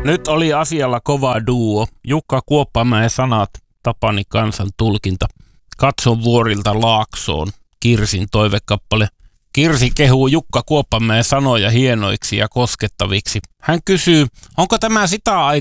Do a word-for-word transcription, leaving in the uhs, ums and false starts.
Nyt oli asialla kova duo. Jukka Kuoppamäen sanat, Tapani Kansan tulkinta. Katson vuorilta Laaksoon, Kirsin toivekappale. Kirsi kehuu Jukka Kuoppamäen sanoja hienoiksi ja koskettaviksi. Hän kysyy, onko tämä sitä aikaa,